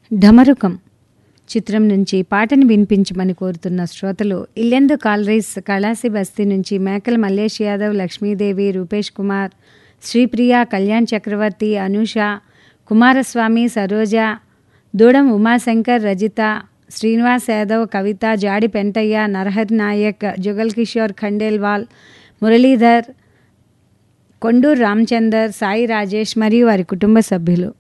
ఢమరుకం చిత్రం నుంచి పాటను వినిపించమని కోరుతున్న శ్రోతలు ఇల్లెందు కాలరీస్ కళాసి బస్తీ నుంచి మేకల మల్లేష్ యాదవ్, లక్ష్మీదేవి, రూపేష్ కుమార్, శ్రీప్రియ, కళ్యాణ్ చక్రవర్తి, అనూష, కుమారస్వామి, సరోజ, దూడం ఉమాశంకర్, రజిత, శ్రీనివాస్ యాదవ్, కవిత, జాడి పెంటయ్య, నరహరి నాయక్, జుగల్ కిషోర్ ఖండేల్వాల్, మురళీధర్, కొండూరు రామచందర్, సాయి రాజేష్ మరియు వారి కుటుంబ సభ్యులు.